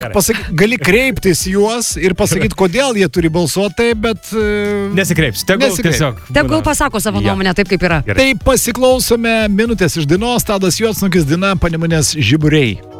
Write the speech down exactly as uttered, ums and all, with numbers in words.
pasaky, gali kreiptis juos ir pasakyti, kodėl jie turi balsuoti taip, bet... Nesikreips, tegul Nesikreip. tiesiog. Tegul pasako savo Ja. nuomonę taip, kaip yra. Gerai. Tai pasiklausome minutės iš dainos, Tadas Juodsnukis, daina Panemunės žiburiai.